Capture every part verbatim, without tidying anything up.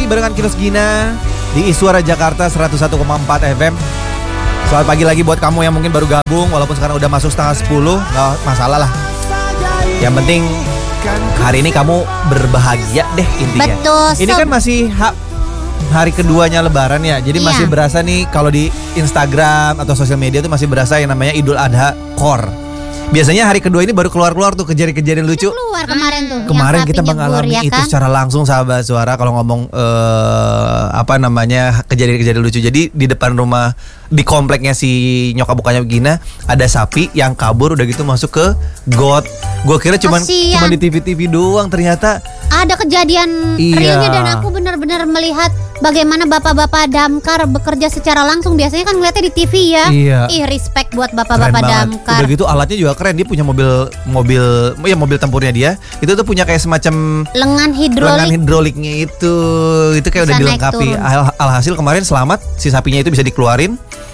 barengan Kinos Gina di Iswara Jakarta seratus satu koma empat F M. Selamat pagi lagi buat kamu yang mungkin baru gabung, walaupun sekarang udah masuk setengah sepuluh, nggak masalah lah. Yang penting hari ini kamu berbahagia deh intinya. Betul. Ini kan masih ha- hari keduanya Lebaran ya, jadi iya. masih berasa nih kalau di Instagram atau sosial media tuh masih berasa yang namanya Idul Adha Core. Biasanya hari kedua ini baru keluar-keluar tuh kejadian-kejadian lucu. Keluar kemarin tuh. Kemarin kita nyebur, mengalami ya itu kan? secara langsung sahabat suara kalau ngomong eh, apa namanya kejadian-kejadian lucu. Jadi di depan rumah di kompleknya si nyokap bukanya Gina ada sapi yang kabur udah gitu masuk ke got. Gue kira cuman Kasian. cuman di T V T V doang, ternyata ada kejadian Iya. realnya dan aku benar-benar melihat bagaimana bapak-bapak damkar bekerja secara langsung. Biasanya kan ngeliatnya di T V ya. Iya. Ih, respect buat keren bapak-bapak banget. damkar. Udah gitu alatnya juga keren, dia punya mobil mobil ya mobil tempurnya dia. Itu tuh punya kayak semacam Lengan lengan hidrolik. hidroliknya itu. Itu kayak Bisa udah naik dilengkapi. turun. Al- alhasil kemarin selamat, si sapinya itu bisa dikeluarin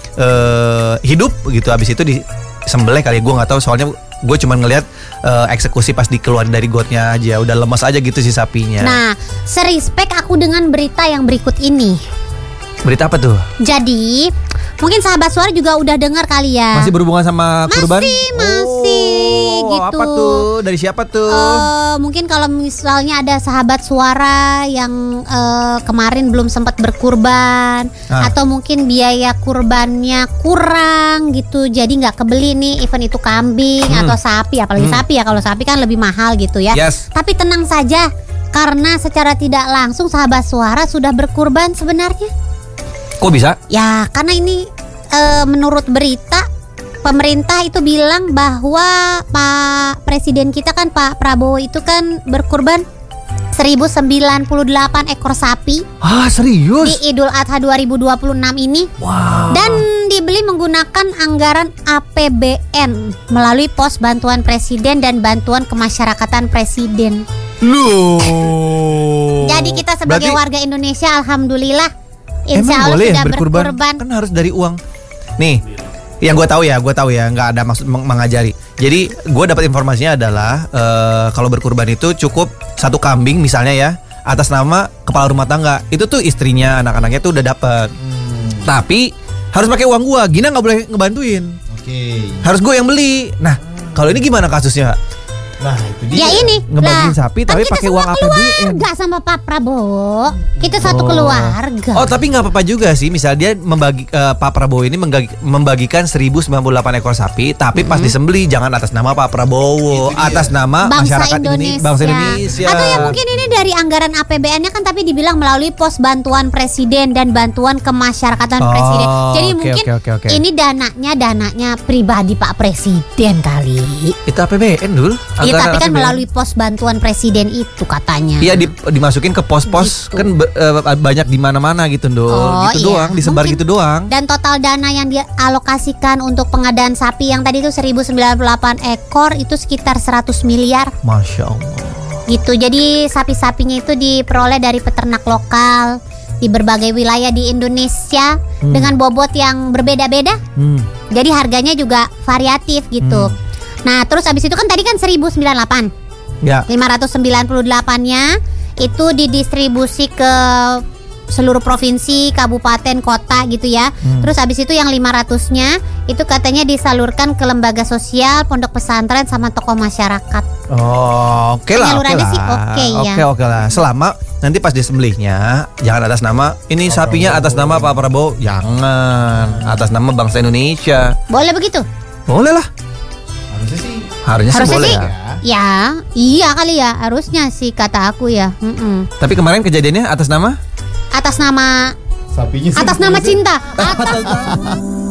eh, hidup gitu. Abis itu disembelih kali, gue nggak tahu soalnya gue cuma ngelihat eh, eksekusi pas dikeluarin dari gotnya aja, udah lemas aja gitu si sapinya. Nah, serespek aku dengan berita yang berikut ini. Berita apa tuh? Jadi, mungkin sahabat suara juga udah dengar kali ya. Masih berhubungan sama Masih, kurban? masih, Oh, gitu. Apa tuh? Dari siapa tuh? Eh, mungkin kalau misalnya ada sahabat suara yang eh, kemarin belum sempat berkurban, Ah. atau mungkin biaya kurbannya kurang gitu, jadi nggak kebeli nih event itu kambing Hmm. atau sapi, apalagi Hmm. sapi ya, kalau sapi kan lebih mahal gitu ya. Yes. Tapi tenang saja, karena secara tidak langsung sahabat suara sudah berkurban sebenarnya. Kok bisa? Ya karena ini eh, menurut berita pemerintah itu bilang bahwa Pak Presiden kita kan Pak Prabowo itu kan berkurban seribu sembilan puluh delapan ekor sapi Ah, serius? di Idul Adha dua ribu dua puluh enam ini. Wow. Dan dibeli menggunakan anggaran A P B N melalui pos bantuan presiden dan bantuan kemasyarakatan presiden. Loh. Jadi kita sebagai Berarti warga Indonesia alhamdulillah insya emang Allah boleh sudah ya berkurban? berkurban. Kan harus dari uang. Nih, yang gue tahu ya, gue tahu ya, nggak ada maksud meng- mengajari. Jadi gue dapat informasinya adalah eh, kalau berkurban itu cukup satu kambing misalnya ya, atas nama kepala rumah tangga. Itu tuh istrinya, anak-anaknya tuh udah dapat. Hmm. Tapi harus pakai uang gue. Gina nggak boleh ngebantuin. Oke. Harus gue yang beli. Nah, kalau ini gimana kasusnya? Nah, itu dia. Ya ini Ngebagiin lah, sapi kan tapi kita pakai semua uang A P B N. keluarga sama Pak Prabowo. Kita satu Oh. keluarga. Oh, tapi nggak apa-apa juga sih. Misal dia membagi eh, Pak Prabowo ini membagi, membagikan seribu sembilan puluh delapan ekor sapi, tapi pas disembeli jangan atas nama Pak Prabowo, Itu dia. atas nama Bangsa masyarakat Indonesia. Indonesia, bangsa Indonesia. Atau ya mungkin ini dari anggaran A P B N-nya kan, tapi dibilang melalui pos bantuan presiden dan bantuan kemasyarakatan Oh, presiden. Jadi oke, mungkin oke, oke, oke. ini dananya dananya pribadi Pak Presiden kali. Itu A P B N dulu. Iya, anggaran tapi kan A P B N. melalui pos bantuan presiden itu katanya. Iya, di- dimasukin ke pos-pos Gitu. kan be- eh, banyak di mana-mana gitu Dul. Oh, gitu iya. doang, disebar Mungkin. gitu doang. Dan total dana yang dialokasikan untuk pengadaan sapi yang tadi itu seribu sembilan puluh delapan ekor itu sekitar seratus miliar Masya Allah. gitu. Jadi sapi-sapinya itu diperoleh dari peternak lokal di berbagai wilayah di Indonesia Hmm. dengan bobot yang berbeda-beda. Hmm. Jadi harganya juga variatif gitu. Hmm. Nah, terus abis itu kan tadi kan seribu sembilan puluh delapan. Ya. lima ratus sembilan puluh delapan-nya itu didistribusi ke seluruh provinsi, kabupaten, kota gitu ya. Hmm. Terus habis itu yang lima ratus-nya itu katanya disalurkan ke lembaga sosial, pondok pesantren sama tokoh masyarakat. Oh, oke lah. Oke Penyalurannya lah. sih oke ya. Oke, oke lah. Selama nanti pas disembelihnya jangan atas nama ini Pak sapinya Prabowo. atas nama Pak Prabowo. Jangan. Atas nama bangsa Indonesia. Boleh begitu? Boleh lah. Harusnya sih. Harusnya, sih Harusnya boleh sih. ya. Ya, iya kali ya, harusnya sih kata aku ya. Mm-mm. Tapi kemarin kejadiannya atas nama Atas nama Sapinya sih atas nama harusnya- cinta. Atas